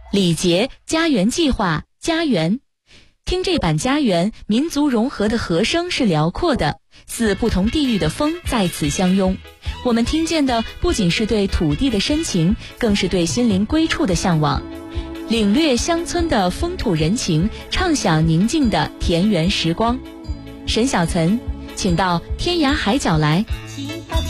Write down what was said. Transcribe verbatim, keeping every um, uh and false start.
李杰家园计划，家园。听这版家园，民族融合的和声是辽阔的，似不同地域的风在此相拥。我们听见的不仅是对土地的深情，更是对心灵归处的向往。领略乡村的风土人情，畅享宁静的田园时光。沈小岑，请到天涯海角来。